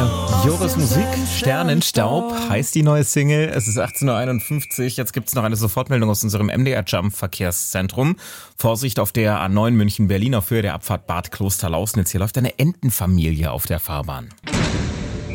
Joris Musik, Sternenstaub heißt die neue Single. Es ist 18.51 Uhr. Jetzt gibt's noch eine Sofortmeldung aus unserem MDR Jump Verkehrszentrum. Vorsicht auf der A9 München-Berlin auf Höhe der Abfahrt Bad Klosterlausnitz. Hier läuft eine Entenfamilie auf der Fahrbahn.